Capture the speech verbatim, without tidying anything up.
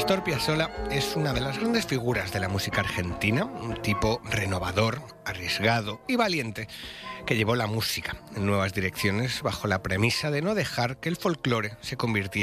Astor Piazzolla es una de las grandes figuras de la música argentina, un tipo renovador, arriesgado y valiente, que llevó la música en nuevas direcciones bajo la premisa de no dejar que el folclore se convirtiera